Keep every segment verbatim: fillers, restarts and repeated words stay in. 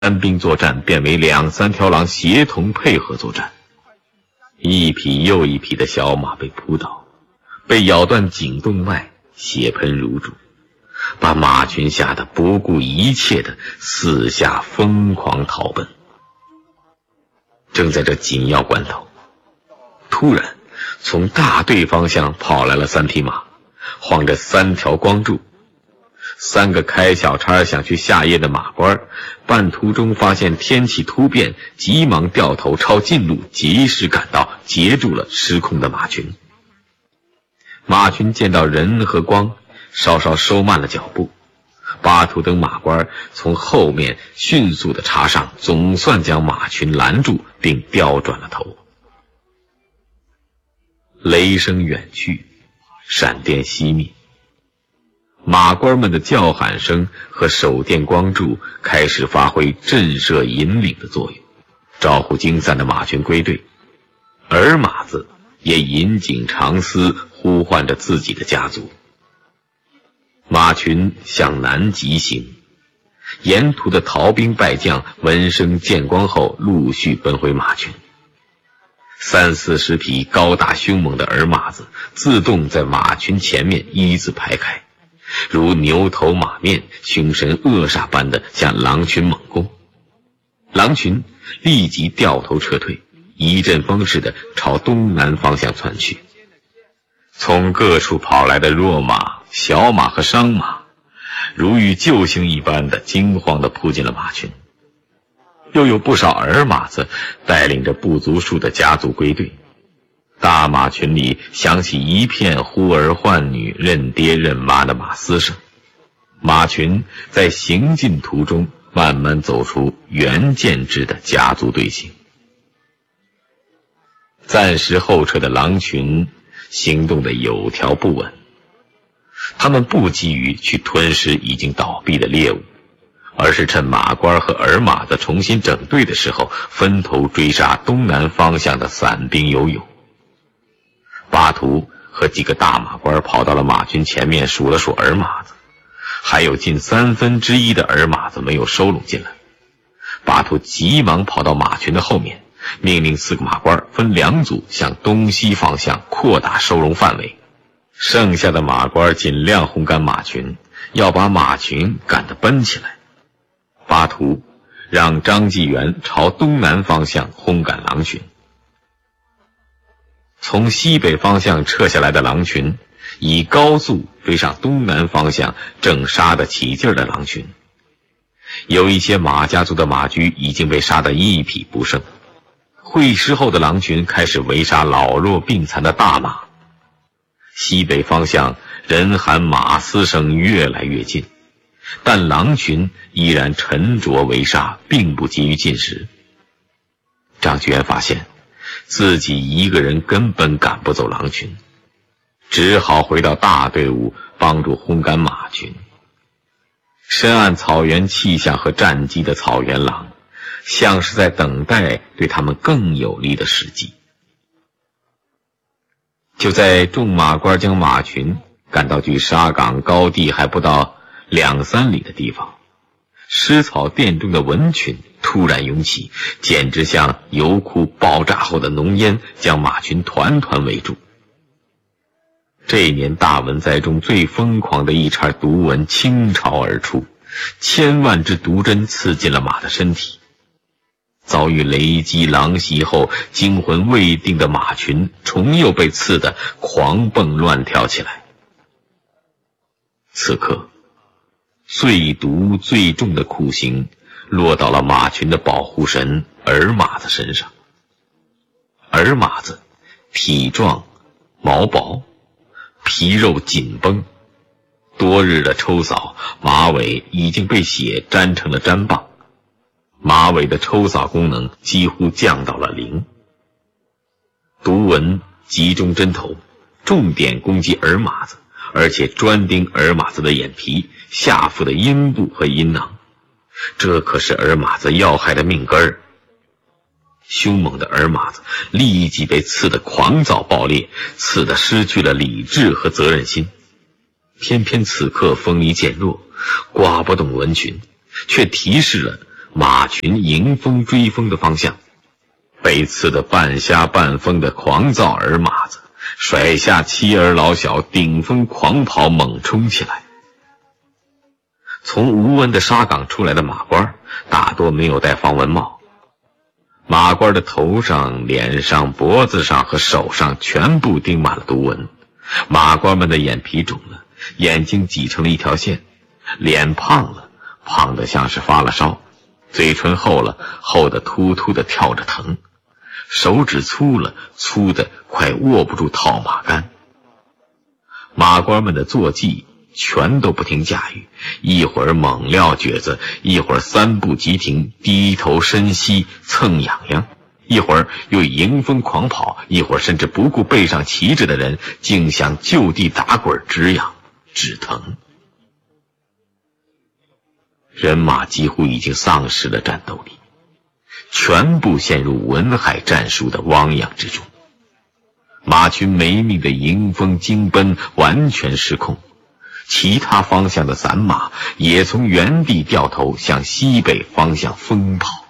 单兵作战变为两三条狼协同配合作战，一匹又一匹的小马被扑倒，被咬断颈动脉，血喷如注，把马群吓得不顾一切的四下疯狂逃奔。正在这紧要关头，突然从大队方向跑来了三匹马，晃着三条光柱。三个开小差想去下夜的马官，半途中发现天气突变，急忙掉头抄近路，及时赶到，截住了失控的马群。马群见到人和光，稍稍收慢了脚步。巴图等马官从后面迅速地插上，总算将马群拦住，并调转了头。雷声远去，闪电熄灭，马官们的叫喊声和手电光柱开始发挥震慑引领的作用，招呼惊散的马群归队。儿马子也引颈长嘶，呼唤着自己的家族。马群向南疾行，沿途的逃兵败将闻声见光后陆续奔回马群。三四十匹高大凶猛的儿马子自动在马群前面一字排开，如牛头马面，凶神恶煞般的向狼群猛攻。狼群立即掉头撤退，一阵风似的朝东南方向窜去。从各处跑来的弱马、小马和伤马，如遇救星一般的惊慌地扑进了马群。又有不少儿马子带领着不足数的家族归队。大马群里响起一片呼儿唤女、认爹认妈的马嘶声。马群在行进途中慢慢走出原建制的家族队形。暂时后撤的狼群行动的有条不紊，他们不急于去吞噬已经倒闭的猎物，而是趁马官和儿马子重新整队的时候，分头追杀东南方向的散兵游勇。巴图和几个大马官跑到了马群前面，数了数儿马子，还有近三分之一的儿马子没有收拢进来。巴图急忙跑到马群的后面，命令四个马官分两组向东西方向扩大收容范围，剩下的马官尽量轰干马群，要把马群赶得奔起来。巴图让张继元朝东南方向轰赶狼群。从西北方向撤下来的狼群以高速追上东南方向正杀得起劲的狼群，有一些马家族的马驹已经被杀得一匹不剩。会师后的狼群开始围杀老弱病残的大马。西北方向人喊马嘶声越来越近，但狼群依然沉着围杀，并不急于进食。张继元发现自己一个人根本赶不走狼群，只好回到大队伍帮助轰干马群。深谙草原气象和战机的草原狼像是在等待对他们更有利的时机。就在众马官将马群赶到距沙岗高地还不到两三里的地方，湿草甸中的蚊群突然涌起，简直像油库爆炸后的浓烟，将马群团团围住。这一年大蚊灾中最疯狂的一茬毒蚊倾巢而出，千万支毒针刺进了马的身体。遭遇雷击狼袭后，惊魂未定的马群重又被刺得狂蹦乱跳起来。此刻最毒最重的酷刑落到了马群的保护神儿马子身上。儿马子体壮毛薄，皮肉紧绷，多日的抽扫，马尾已经被血沾成了毡棒，马尾的抽扫功能几乎降到了零。毒蚊集中针头，重点攻击儿马子，而且专盯儿马子的眼皮、下腹的阴部和阴囊，这可是儿马子要害的命根儿。凶猛的儿马子立即被刺得狂躁暴烈，刺得失去了理智和责任心。偏偏此刻风力渐弱，刮不动蚊群，却提示了马群迎风追风的方向，被刺得半瞎半疯的狂躁儿马子甩下妻儿老小，顶风狂跑，猛冲起来。从吴文的沙岗出来的马官大多没有戴防蚊帽，马官的头上、脸上、脖子上和手上全部钉满了毒纹，马官们的眼皮肿了，眼睛挤成了一条线，脸胖了，胖得像是发了烧，嘴唇厚了，厚得突突的跳着疼，手指粗了，粗得快握不住套马杆。马官们的坐骑全都不听驾驭，一会儿猛撂蹶子，一会儿三步急停，低头深吸蹭痒痒，一会儿又迎风狂跑，一会儿甚至不顾背上骑着的人，竟想就地打滚，止痒止疼。人马几乎已经丧失了战斗力，全部陷入文海战术的汪洋之中。马群没命的迎风惊奔，完全失控，其他方向的散马也从原地掉头向西北方向疯跑。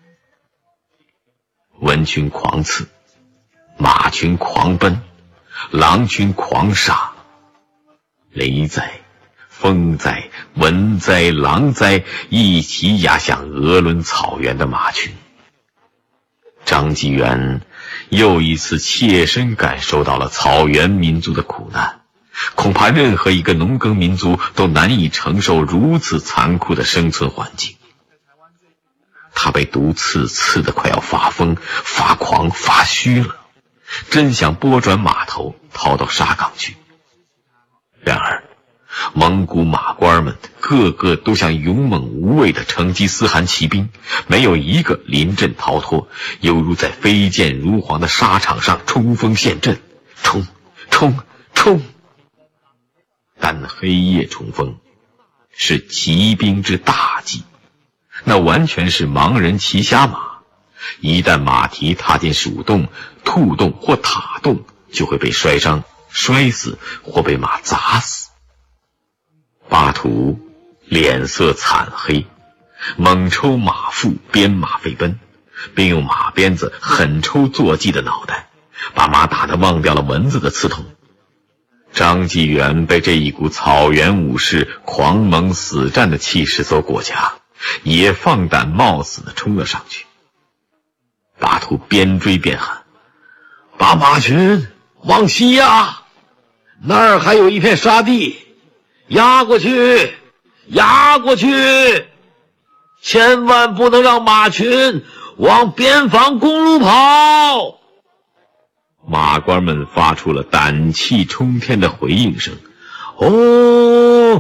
文群狂刺，马群狂奔，狼群狂杀，雷灾、风灾、蚊灾、狼灾一起压向鄂伦草原的马群。张纪元又一次切身感受到了草原民族的苦难，恐怕任何一个农耕民族都难以承受如此残酷的生存环境。他被毒刺刺得快要发疯、发狂、发虚了，真想拨转马头逃到沙岗去。然而蒙古马官们个个都像勇猛无畏的成吉思汗骑兵，没有一个临阵逃脱，犹如在飞溅如簧的沙场上冲锋陷阵，冲冲冲！但黑夜冲锋是骑兵之大忌，那完全是盲人骑瞎马，一旦马蹄踏进鼠洞、兔洞或塔洞，就会被摔伤、摔死或被马砸死。巴图脸色惨黑，猛抽马腹，鞭马飞奔，并用马鞭子狠抽坐骑的脑袋，把马打得忘掉了蚊子的刺痛。张纪元被这一股草原武士狂猛死战的气势所裹挟，也放胆冒死地冲了上去。巴图边追边喊：把马群往西压，那儿还有一片沙地，压过去，压过去，千万不能让马群往边防公路跑。马官们发出了胆气冲天的回应声：哦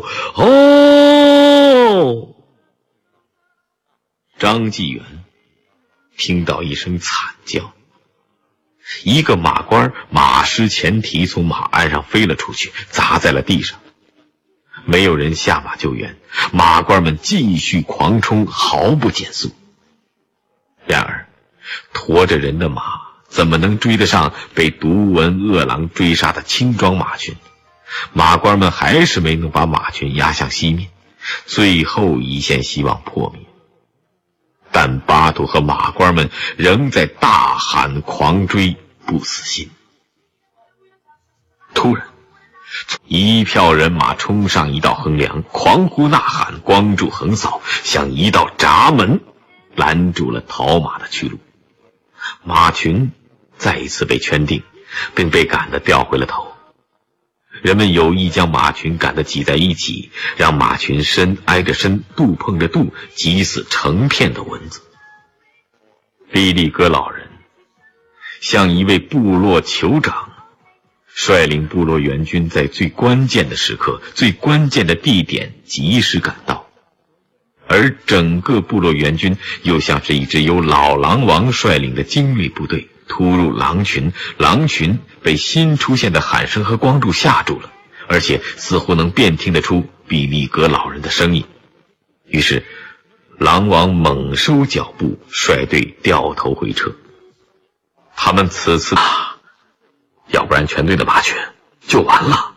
哦！张纪元听到一声惨叫，一个马官马失前蹄从马鞍上飞了出去，砸在了地上。没有人下马救援，马官们继续狂冲，毫不减速。然而驮着人的马怎么能追得上被毒蚊恶狼追杀的轻装马群？马官们还是没能把马群压向西面，最后一线希望破灭。但巴图和马官们仍在大喊狂追，不死心。突然一票人马冲上一道横梁，狂呼呐喊，光柱横扫，像一道闸门拦住了逃马的去路。马群再一次被圈定，并被赶得掉回了头。人们有意将马群赶得挤在一起，让马群身挨着身，肚碰着肚，挤死成片的蚊子。利利戈老人像一位部落酋长，率领部落援军在最关键的时刻、最关键的地点及时赶到，而整个部落援军又像是一支由老狼王率领的精锐部队突入狼群，狼群被新出现的喊声和光柱吓住了，而且似乎能辨听得出比利格老人的声音。于是狼王猛收脚步，率队掉头回撤。他们此次啊，要不然全队的马群就完了。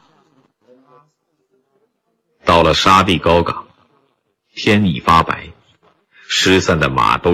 到了沙地高岗，天已发白， 失散的马都